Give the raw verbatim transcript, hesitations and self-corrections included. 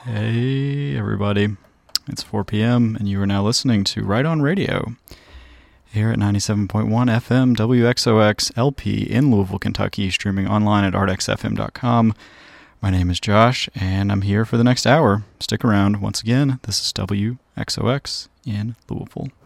Hey, everybody. It's four p.m., and you are now listening to Right On Radio here at ninety-seven point one F M W X O X L P in Louisville, Kentucky, streaming online at art x f m dot com. My name is Josh, and I'm here for the next hour. Stick around. Once again, this is W X O X in Louisville.